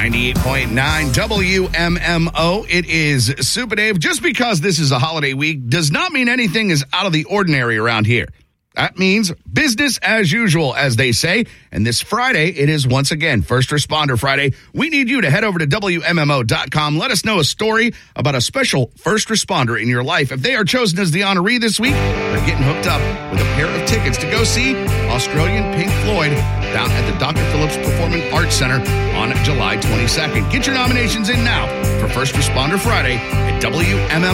98.9 WMMO. It is Super Dave. Just because this is a holiday week does not mean anything is out of the ordinary around here. That means business as usual, as they say. And this Friday, it is once again First Responder Friday. We need you to head over to WMMO.com. Let us know a story about a special first responder in your life. If they are chosen as the honoree this week, they're getting hooked up with a pair of tickets to go see Australian Pink Floyd down at the Dr. Phillips Performing Arts Center on July 22nd. Get your nominations in now for First Responder Friday at WMMO.com.